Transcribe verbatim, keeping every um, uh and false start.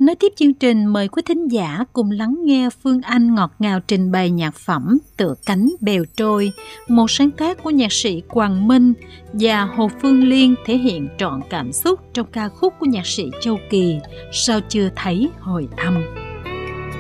Nối tiếp chương trình, mời quý thính giả cùng lắng nghe Phương Anh ngọt ngào trình bày nhạc phẩm Tựa Cánh Bèo Trôi, một sáng tác của nhạc sĩ Quang Minh, và Hồ Phương Liên thể hiện trọn cảm xúc trong ca khúc của nhạc sĩ Châu Kỳ, Sao Chưa Thấy Hồi Âm.